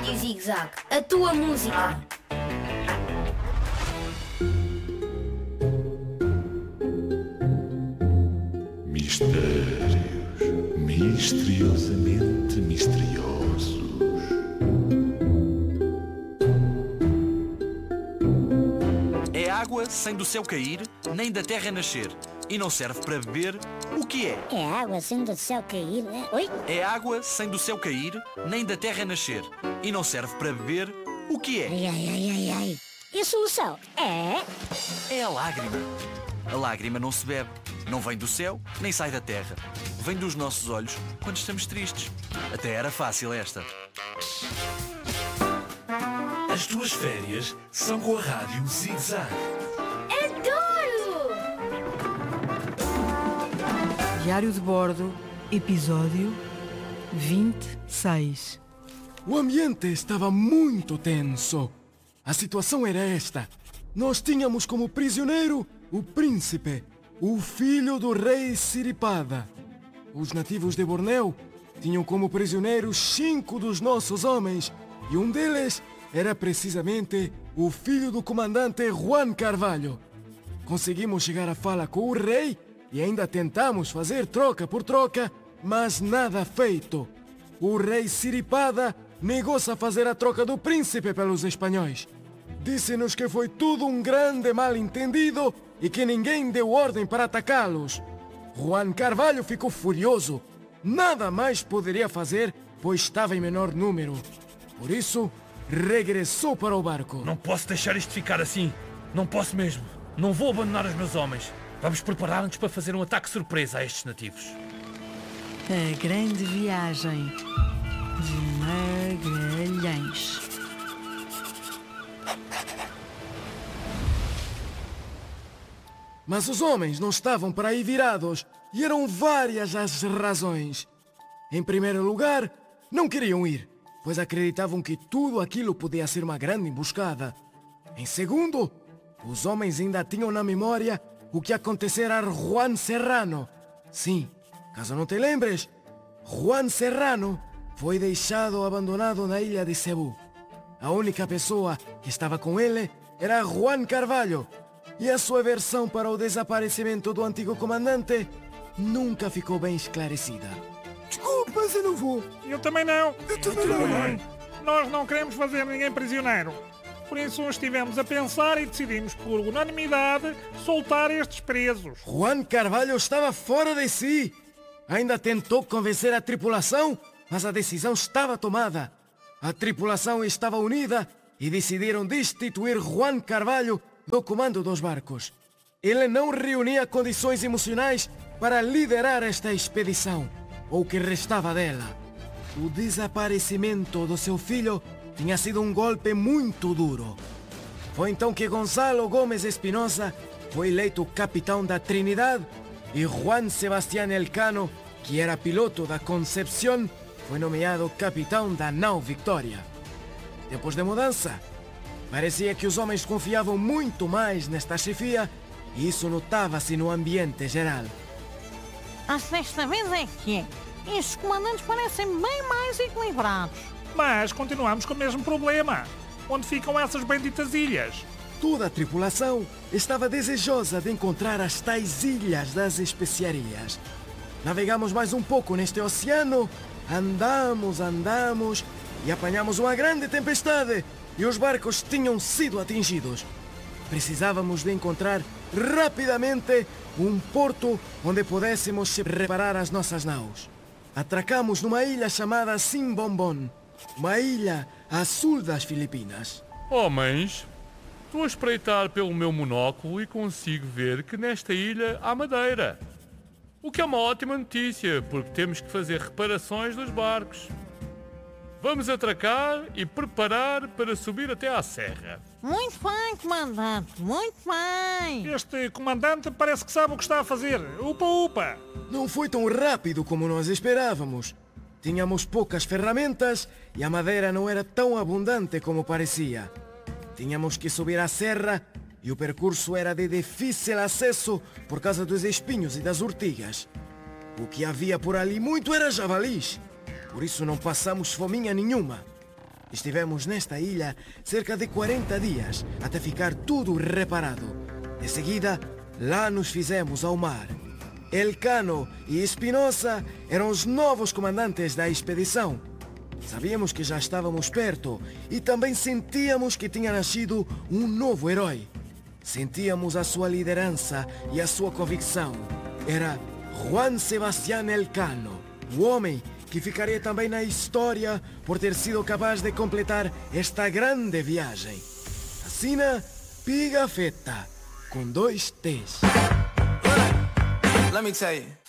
Rádio Zig-Zag, a tua música. Mistérios misteriosamente misteriosos. É água sem do céu cair, nem da terra nascer, e não serve para beber. O que é? É água sem do céu cair, né? Oi? É água sem do céu cair, nem da terra nascer, e não serve para beber. O que é? Ai. E a solução é... É a lágrima. A lágrima não se bebe, não vem do céu, nem sai da terra. Vem dos nossos olhos quando estamos tristes. Até era fácil esta. As tuas férias são com a Rádio Zig-Zag. Adoro! Diário de Bordo, episódio 26. O ambiente estava muito tenso. A situação era esta. Nós tínhamos como prisioneiro o príncipe, o filho do rei Siripada. Os nativos de Bornéu tinham como prisioneiros 5 dos nossos homens e um deles era precisamente o filho do comandante Juan Carvalho. Conseguimos chegar à fala com o rei e ainda tentamos fazer troca por troca, mas nada feito. O rei Siripada negou-se a fazer a troca do príncipe pelos espanhóis. Disse-nos que foi tudo um grande mal-entendido e que ninguém deu ordem para atacá-los. Juan Carvalho ficou furioso. Nada mais poderia fazer, pois estava em menor número. Por isso, regressou para o barco. Não posso deixar isto ficar assim. Não posso mesmo. Não vou abandonar os meus homens. Vamos preparar-nos para fazer um ataque surpresa a estes nativos. A grande viagem de Magalhães. Mas os homens não estavam para aí virados, e eram várias as razões. Em primeiro lugar, não queriam ir, pois acreditavam que tudo aquilo podia ser uma grande emboscada. Em segundo, os homens ainda tinham na memória o que acontecera a Juan Serrano. Sim, caso não te lembres, Juan Serrano foi deixado abandonado na ilha de Cebu. A única pessoa que estava com ele era Juan Carvalho, e a sua versão para o desaparecimento do antigo comandante nunca ficou bem esclarecida. Desculpe, mas eu não vou. Eu também não. Eu também não. Nós não queremos fazer ninguém prisioneiro. Por isso estivemos a pensar e decidimos, por unanimidade, soltar estes presos. Juan Carvalho estava fora de si. Ainda tentou convencer a tripulação, mas a decisão estava tomada. A tripulação estava unida e decidiram destituir Juan Carvalho do comando dos barcos. Ele não reunia condições emocionais para liderar esta expedição, ou o que restava dela. O desaparecimento do seu filho tinha sido um golpe muito duro. Foi então que Gonzalo Gomes Espinosa foi eleito capitão da Trinidad e Juan Sebastián Elcano, que era piloto da Concepción, foi nomeado capitão da nau Victoria. Depois da mudança, parecia que os homens confiavam muito mais nesta chefia e isso notava-se no ambiente geral. Mas desta vez é que é. Estes comandantes parecem bem mais equilibrados. Mas continuamos com o mesmo problema. Onde ficam essas benditas ilhas? Toda a tripulação estava desejosa de encontrar as tais ilhas das especiarias. Navegamos mais um pouco neste oceano, andamos e apanhamos uma grande tempestade e os barcos tinham sido atingidos. Precisávamos de encontrar rapidamente um porto onde pudéssemos reparar as nossas naus. Atracamos numa ilha chamada Simbombon, uma ilha a sul das Filipinas. Homens, estou a espreitar pelo meu monóculo e consigo ver que nesta ilha há madeira. O que é uma ótima notícia, porque temos que fazer reparações dos barcos. Vamos atracar e preparar para subir até à serra. Muito bem, comandante, muito bem. Este comandante parece que sabe o que está a fazer. Upa! Não foi tão rápido como nós esperávamos. Tínhamos poucas ferramentas e a madeira não era tão abundante como parecia. Tínhamos que subir a serra e o percurso era de difícil acesso por causa dos espinhos e das urtigas. O que havia por ali muito era javalis. Por isso não passamos fominha nenhuma. Estivemos nesta ilha cerca de 40 dias, até ficar tudo reparado. De seguida, lá nos fizemos ao mar. Elcano e Espinosa eram os novos comandantes da expedição. Sabíamos que já estávamos perto e também sentíamos que tinha nascido um novo herói. Sentíamos a sua liderança e a sua convicção. Era Juan Sebastián Elcano, o homem que ficaria também na história por ter sido capaz de completar esta grande viagem. Assina Pigafetta, com 2 T's. Let me tell you.